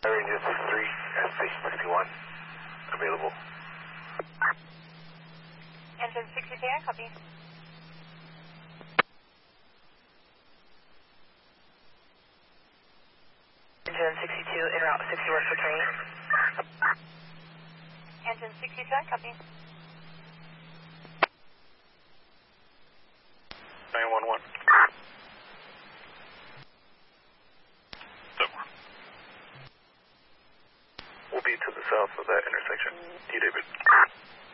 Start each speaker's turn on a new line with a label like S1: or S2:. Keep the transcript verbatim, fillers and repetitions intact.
S1: Ranger sixty-three, S C sixty-one, available.
S2: Engine sixty-three, I copy.
S3: Engine sixty-two, en route sixty-one for training.
S2: Engine sixty-two, I copy.
S1: nine one one. We'll be to the south of that intersection. T. David.